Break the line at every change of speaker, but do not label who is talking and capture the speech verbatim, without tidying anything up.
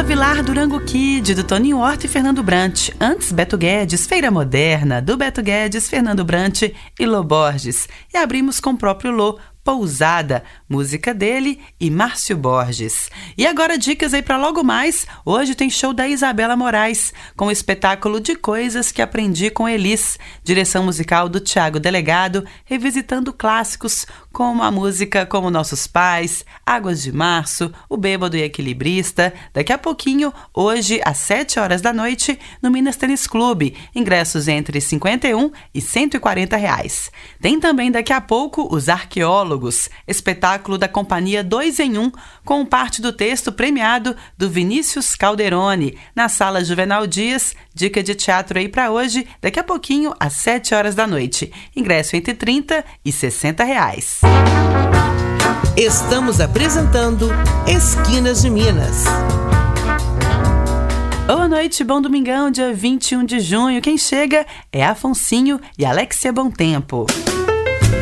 Vilar Durango Kid, do Toninho Horta e Fernando Brant. Antes, Beto Guedes, Feira Moderna, do Beto Guedes, Fernando Brant e Lô Borges. E abrimos com o próprio Lô, Pousada, música dele e Márcio Borges. E agora dicas aí para logo mais. Hoje tem show da Isabela Moraes, com o espetáculo de Coisas que Aprendi com Elis. Direção musical do Thiago Delegado, revisitando clássicos como a música Como Nossos Pais, Águas de Março, O Bêbado e Equilibrista. Daqui a pouquinho, hoje às sete horas da noite, no Minas Tênis Clube. Ingressos entre cinquenta e um e cento e quarenta reais. Tem também daqui a pouco Os Arqueólogos, espetáculo da companhia dois em um, com parte do texto premiado do Vinícius Calderoni, na Sala Juvenal Dias. Dica de teatro aí para hoje, daqui a pouquinho, às sete horas da noite. Ingresso entre trinta e sessenta reais.
Estamos apresentando Esquinas de Minas.
Boa noite, bom domingão, dia vinte e um de junho. Quem chega é Afonsinho e Alexia Bom Tempo.